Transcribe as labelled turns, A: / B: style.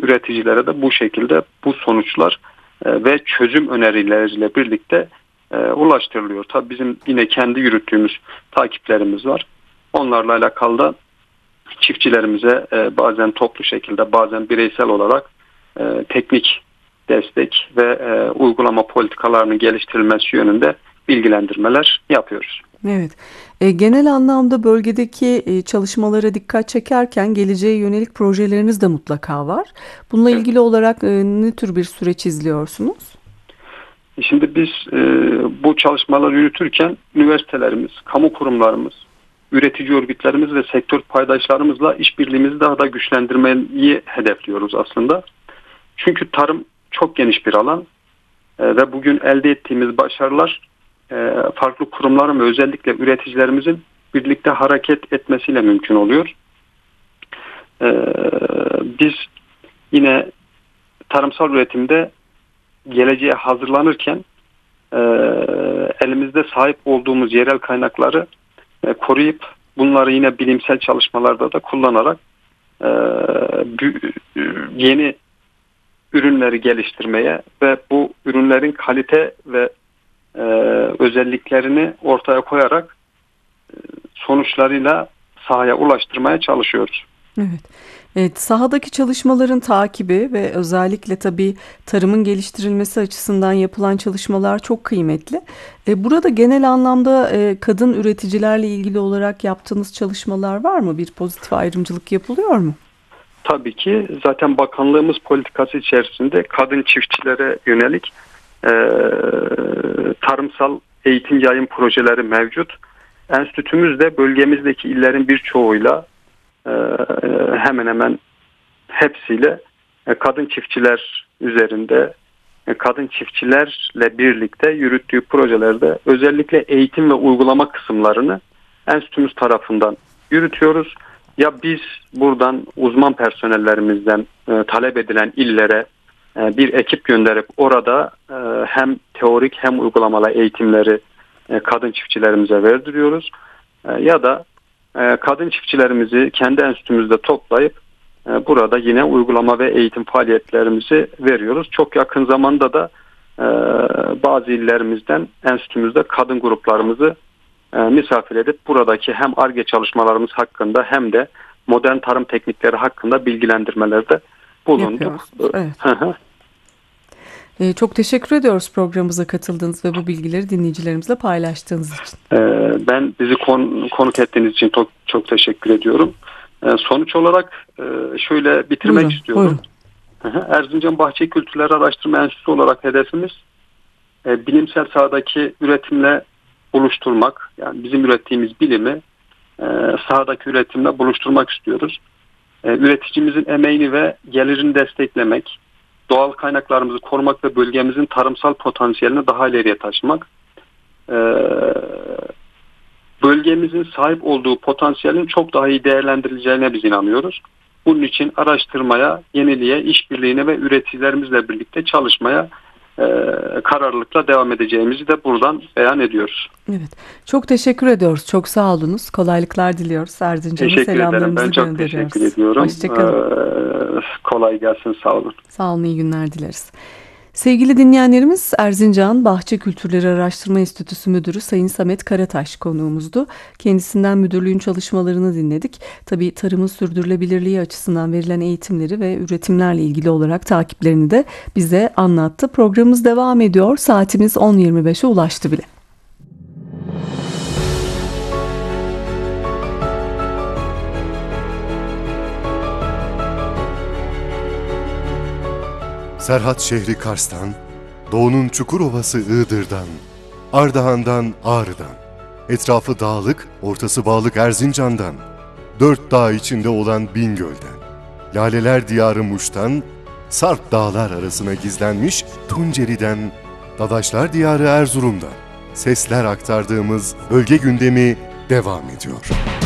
A: üreticilere de bu şekilde bu sonuçlar ve çözüm önerileriyle birlikte ulaştırılıyor. Tabii bizim yine kendi yürüttüğümüz takiplerimiz var. Onlarla alakalı da çiftçilerimize bazen toplu şekilde, bazen bireysel olarak teknik destek ve uygulama politikalarının geliştirilmesi yönünde bilgilendirmeler yapıyoruz.
B: Evet. Genel anlamda bölgedeki çalışmalara dikkat çekerken geleceğe yönelik projeleriniz de mutlaka var. Bununla ilgili olarak ne tür bir süreç izliyorsunuz?
A: Şimdi biz bu çalışmaları yürütürken üniversitelerimiz, kamu kurumlarımız, üretici örgütlerimiz ve sektör paydaşlarımızla işbirliğimizi daha da güçlendirmeyi hedefliyoruz aslında. Çünkü tarım çok geniş bir alan ve bugün elde ettiğimiz başarılar farklı kurumların ve özellikle üreticilerimizin birlikte hareket etmesiyle mümkün oluyor. Biz yine tarımsal üretimde geleceğe hazırlanırken elimizde sahip olduğumuz yerel kaynakları koruyup bunları yine bilimsel çalışmalarda da kullanarak yeni ürünleri geliştirmeye ve bu ürünlerin kalite ve özelliklerini ortaya koyarak sonuçlarıyla sahaya ulaştırmaya çalışıyoruz.
B: Evet. Evet, sahadaki çalışmaların takibi ve özellikle tabii tarımın geliştirilmesi açısından yapılan çalışmalar çok kıymetli. Burada genel anlamda kadın üreticilerle ilgili olarak yaptığınız çalışmalar var mı? Bir pozitif ayrımcılık yapılıyor mu?
A: Tabii ki zaten bakanlığımız politikası içerisinde kadın çiftçilere yönelik tarımsal eğitim yayın projeleri mevcut. Enstitümüz de bölgemizdeki illerin birçoğuyla hemen hemen hepsiyle kadın çiftçiler üzerinde, kadın çiftçilerle birlikte yürüttüğü projelerde özellikle eğitim ve uygulama kısımlarını enstitümüz tarafından yürütüyoruz. Ya biz buradan uzman personellerimizden talep edilen illere bir ekip gönderip orada hem teorik hem uygulamalı eğitimleri kadın çiftçilerimize verdiriyoruz. Ya da kadın çiftçilerimizi kendi enstitümüzde toplayıp burada yine uygulama ve eğitim faaliyetlerimizi veriyoruz. Çok yakın zamanda da bazı illerimizden enstitümüzde kadın gruplarımızı misafir edip buradaki hem Ar-Ge çalışmalarımız hakkında hem de modern tarım teknikleri hakkında bilgilendirmelerde bulunduk.
B: Evet. Çok teşekkür ediyoruz programımıza katıldığınız ve bu bilgileri dinleyicilerimizle paylaştığınız için.
A: Ben bizi konuk ettiğiniz için çok teşekkür ediyorum. Sonuç olarak şöyle bitirmek istiyorum. Buyurun. Erzincan Bahçe Kültürleri Araştırma Enstitüsü olarak hedefimiz bilimsel sahadaki üretimle buluşturmak. Yani bizim ürettiğimiz bilimi sahadaki üretimle buluşturmak istiyoruz. Üreticimizin emeğini ve gelirini desteklemek, doğal kaynaklarımızı korumak ve bölgemizin tarımsal potansiyelini daha ileriye taşımak. Bölgemizin sahip olduğu potansiyelin çok daha iyi değerlendirileceğine biz inanıyoruz. Bunun için araştırmaya, yeniliğe, işbirliğine ve üreticilerimizle birlikte çalışmaya kararlılıkla devam edeceğimizi de buradan beyan ediyoruz.
B: Evet. Çok teşekkür ediyoruz. Çok sağ olunuz. Kolaylıklar diliyoruz. Erzincan'a selamlarımızı gönderiyoruz.
A: Ben çok teşekkür ediyorum.
B: Hoşçakalın.
A: Kolay gelsin. Sağ olun.
B: Sağ olun. İyi günler dileriz. Sevgili dinleyenlerimiz, Erzincan Bahçe Kültürleri Araştırma Enstitüsü Müdürü Sayın Samet Karataş konuğumuzdu. Kendisinden müdürlüğün çalışmalarını dinledik. Tabii tarımın sürdürülebilirliği açısından verilen eğitimleri ve üretimlerle ilgili olarak takiplerini de bize anlattı. Programımız devam ediyor. Saatimiz 10.25'e ulaştı bile.
C: Serhat şehri Kars'tan, doğunun Çukurovası Iğdır'dan, Ardahan'dan Ağrı'dan, etrafı dağlık, ortası bağlık Erzincan'dan, 4 dağ içinde olan Bingöl'den, Laleler Diyarı Muş'tan, Sarp dağlar arasına gizlenmiş Tunceli'den, Dadaşlar Diyarı Erzurum'dan sesler aktardığımız bölge gündemi devam ediyor.